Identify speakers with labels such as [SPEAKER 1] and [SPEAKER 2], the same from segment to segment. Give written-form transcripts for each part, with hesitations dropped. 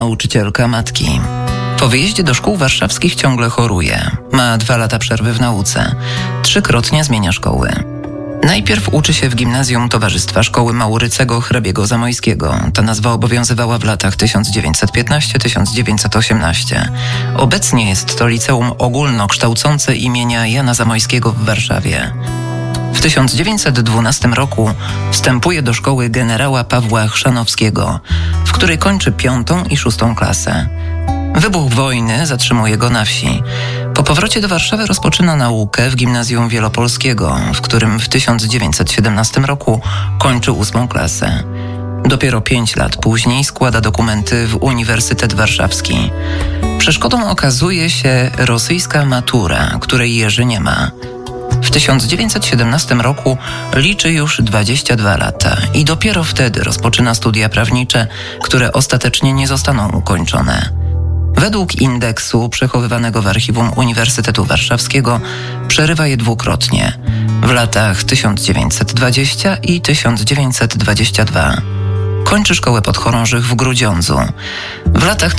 [SPEAKER 1] nauczycielka matki. Po wyjeździe do szkół warszawskich ciągle choruje. Ma 2 lata przerwy w nauce. 3-krotnie zmienia szkoły. Najpierw uczy się w gimnazjum Towarzystwa Szkoły Maurycego Hrabiego Zamojskiego. Ta nazwa obowiązywała w latach 1915-1918. Obecnie jest to liceum ogólnokształcące imienia Jana Zamojskiego w Warszawie. W 1912 roku wstępuje do szkoły generała Pawła Chrzanowskiego, w której kończy 5. i 6. klasę. Wybuch wojny zatrzymuje go na wsi. Po powrocie do Warszawy rozpoczyna naukę w Gimnazjum Wielopolskiego, w którym w 1917 roku kończy 8. klasę. Dopiero 5 lat później składa dokumenty w Uniwersytet Warszawski. Przeszkodą okazuje się rosyjska matura, której Jerzy nie ma. W 1917 roku liczy już 22 lata i dopiero wtedy rozpoczyna studia prawnicze, które ostatecznie nie zostaną ukończone. Według indeksu przechowywanego w archiwum Uniwersytetu Warszawskiego przerywa je 2-krotnie, w latach 1920 i 1922. Kończy szkołę podchorążych w Grudziądzu. W latach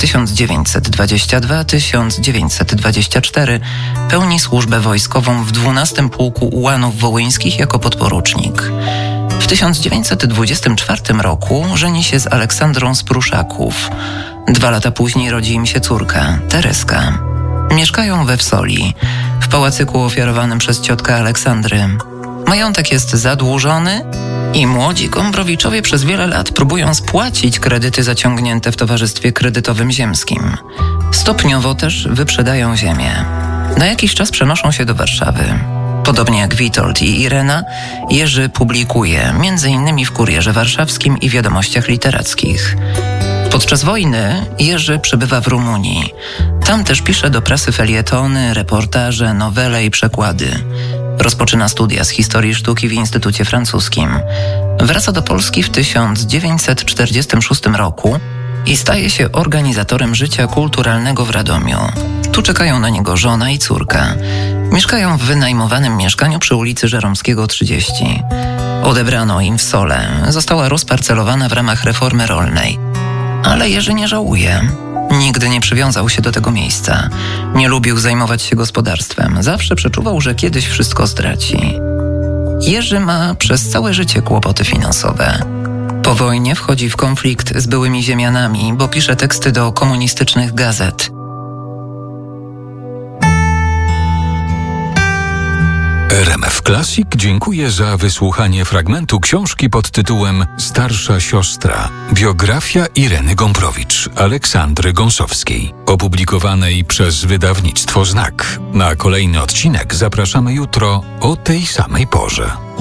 [SPEAKER 1] 1922-1924 pełni służbę wojskową w 12 Pułku Ułanów Wołyńskich jako podporucznik. W 1924 roku żeni się z Aleksandrą z Pruszaków. 2 lata później rodzi im się córka, Tereska. Mieszkają we Wsoli, w pałacyku ofiarowanym przez ciotkę Aleksandry. Majątek jest zadłużony i młodzi Gombrowiczowie przez wiele lat próbują spłacić kredyty zaciągnięte w Towarzystwie Kredytowym Ziemskim. Stopniowo też wyprzedają ziemię. Na jakiś czas przenoszą się do Warszawy. Podobnie jak Witold i Irena, Jerzy publikuje m.in. w Kurierze Warszawskim i Wiadomościach Literackich. Podczas wojny Jerzy przebywa w Rumunii. Tam też pisze do prasy felietony, reportaże, nowele i przekłady. Rozpoczyna studia z historii sztuki w Instytucie Francuskim. Wraca do Polski w 1946 roku i staje się organizatorem życia kulturalnego w Radomiu. Tu czekają na niego żona i córka. Mieszkają w wynajmowanym mieszkaniu przy ulicy Żeromskiego 30. Odebrano im Wsolę. Została rozparcelowana w ramach reformy rolnej. Ale Jerzy nie żałuje. Nigdy nie przywiązał się do tego miejsca. Nie lubił zajmować się gospodarstwem. Zawsze przeczuwał, że kiedyś wszystko straci. Jerzy ma przez całe życie kłopoty finansowe. Po wojnie wchodzi w konflikt z byłymi ziemianami, bo pisze teksty do komunistycznych gazet.
[SPEAKER 2] RMF Classic dziękuję za wysłuchanie fragmentu książki pod tytułem Starsza siostra. Biografia Ireny Gombrowicz, Aleksandry Gąsowskiej, opublikowanej przez wydawnictwo Znak. Na kolejny odcinek zapraszamy jutro o tej samej porze.